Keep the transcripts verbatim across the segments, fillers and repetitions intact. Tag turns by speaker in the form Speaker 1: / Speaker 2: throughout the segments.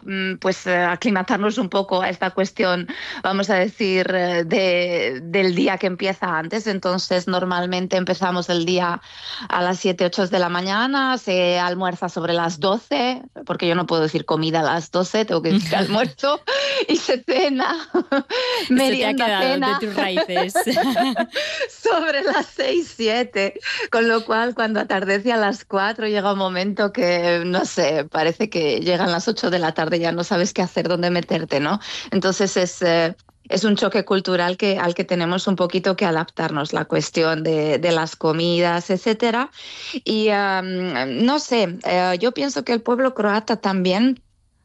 Speaker 1: pues aclimatarnos un poco a esta cuestión, vamos a decir, de, del día que empieza antes. Entonces normalmente empezamos el día a las siete, ocho de la mañana, se almuerza sobre las doce, porque yo no puedo decir comida a las doce, tengo que decir almuerzo, y se cena, merienda,
Speaker 2: te ha quedado
Speaker 1: cena,
Speaker 2: de tus raíces.
Speaker 1: sobre las seis, siete, con lo cual cuando atardece a las cuatro llega un momento que, no sé, parece que llegan las ocho de la tarde, ya no sabes qué hacer, dónde meterte, ¿no? Entonces es... Eh, Es un choque cultural que, al que tenemos un poquito que adaptarnos, la cuestión de, de las comidas, etcétera. Y um, no sé, uh, yo pienso que el pueblo croata también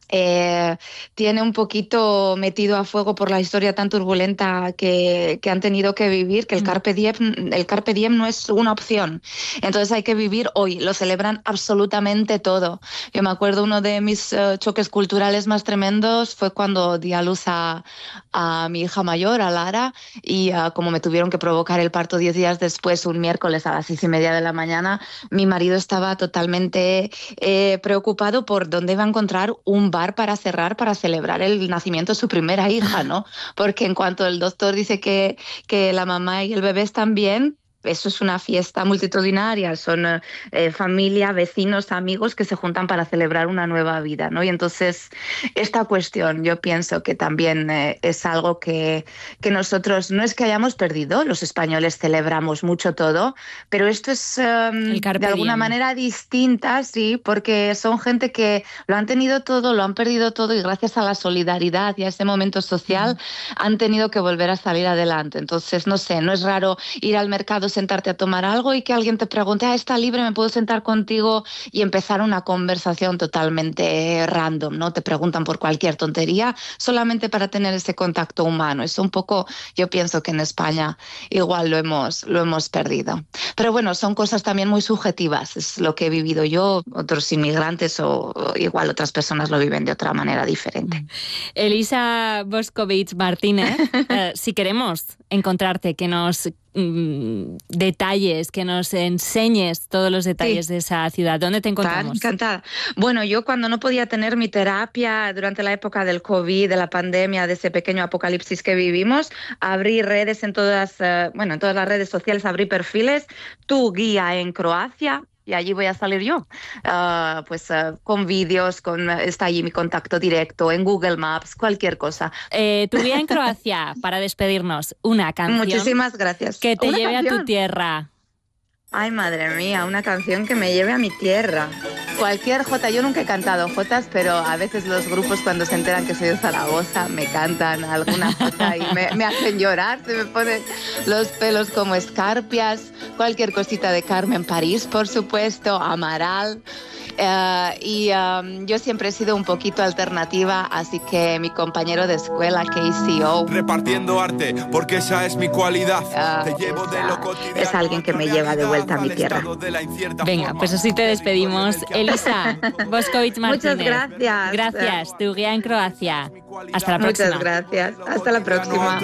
Speaker 1: Eh, tiene un poquito metido a fuego por la historia tan turbulenta que, que han tenido que vivir, que el carpe diem, el carpe diem no es una opción. Entonces hay que vivir hoy, lo celebran absolutamente todo. Yo me acuerdo, uno de mis uh, choques culturales más tremendos fue cuando di a luz a, a mi hija mayor, a Lara, y uh, como me tuvieron que provocar el parto diez días después, un miércoles a las seis y media de la mañana, mi marido estaba totalmente eh, preocupado por dónde iba a encontrar un bar para cerrar, para celebrar el nacimiento de su primera hija, ¿no? Porque en cuanto el doctor dice que, que la mamá y el bebé están bien, eso es una fiesta multitudinaria, son eh, familia, vecinos, amigos que se juntan para celebrar una nueva vida, ¿no? Y entonces esta cuestión yo pienso que también eh, es algo que, que nosotros, no es que hayamos perdido, los españoles celebramos mucho todo, pero esto es eh, de alguna
Speaker 2: diem.
Speaker 1: manera distinta, sí, porque son gente que lo han tenido todo, lo han perdido todo y gracias a la solidaridad y a ese momento social uh-huh. han tenido que volver a salir adelante. Entonces, no sé, no es raro ir al mercado, sentarte a tomar algo y que alguien te pregunte, ah, ¿está libre? ¿Me puedo sentar contigo? Y empezar una conversación totalmente random, ¿no? Te preguntan por cualquier tontería solamente para tener ese contacto humano. Es un poco, yo pienso que en España igual lo hemos, lo hemos perdido. Pero bueno, son cosas también muy subjetivas. Es lo que he vivido yo, otros inmigrantes o, o igual otras personas lo viven de otra manera diferente.
Speaker 2: Elisa Boscovich Martínez, eh, si queremos encontrarte, que nos mm, detalles, que nos enseñes todos los detalles sí. de esa ciudad, ¿dónde te encontramos?
Speaker 1: Encantada. Bueno, yo cuando no podía tener mi terapia durante la época del COVID, de la pandemia, de ese pequeño apocalipsis que vivimos, abrí redes en todas, uh, bueno, en todas las redes sociales, abrí perfiles, Tu Guía en Croacia. Y allí voy a salir yo, uh, pues uh, con vídeos, con, está allí mi contacto directo, en Google Maps, cualquier cosa.
Speaker 2: Eh, Tu Guía en Croacia, para despedirnos, una canción.
Speaker 1: Muchísimas gracias.
Speaker 2: Que te
Speaker 1: ¿Una
Speaker 2: lleve
Speaker 1: canción?
Speaker 2: a tu tierra.
Speaker 1: Ay, madre mía, una canción que me lleve a mi tierra. Cualquier jota, yo nunca he cantado jotas, pero a veces los grupos cuando se enteran que soy de Zaragoza me cantan alguna jota y me, me hacen llorar, se me ponen los pelos como escarpias, cualquier cosita de Carmen París, por supuesto, Amaral. Uh, y um, yo siempre he sido un poquito alternativa, así que mi compañero de escuela, Casey O,
Speaker 3: repartiendo arte, porque esa es mi cualidad.
Speaker 1: Uh, Te llevo es, de lo cotidiano, es alguien que me lleva de vuelta a mi tierra.
Speaker 2: Venga, pues así te despedimos. Elisa Boscovich Martínez.
Speaker 1: Muchas gracias.
Speaker 2: Gracias. Tu Guía en Croacia. Hasta la próxima.
Speaker 1: Muchas gracias. Hasta la próxima.